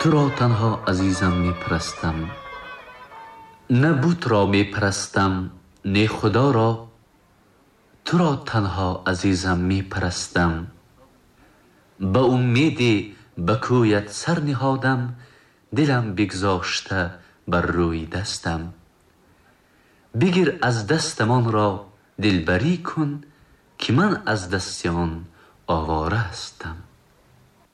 تو را تنها عزیزم می پرستم، نه بت را می پرستم نه خدا را. تو را تنها عزیزم می پرستم، به امید به کویت سر نهادم، دلم بگذاشته بر روی دستم. بگیر از دستمان را دلبری کن، که من از دست آن آواره هستم.